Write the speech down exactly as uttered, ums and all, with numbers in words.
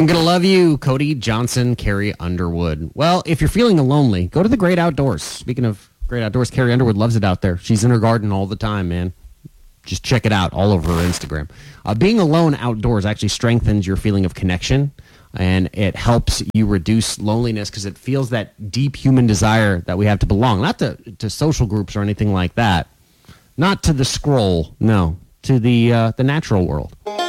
I'm going to love you, Cody Johnson, Carrie Underwood. Well, if you're feeling lonely, go to the Great Outdoors. Speaking of Great Outdoors, Carrie Underwood loves it out there. She's in her garden all the time, man. Just check it out all over her Instagram. Uh, being alone outdoors actually strengthens your feeling of connection, and it helps you reduce loneliness because it feels that deep human desire that we have to belong, not to, to social groups or anything like that, not to the scroll, no, to the uh, the natural world.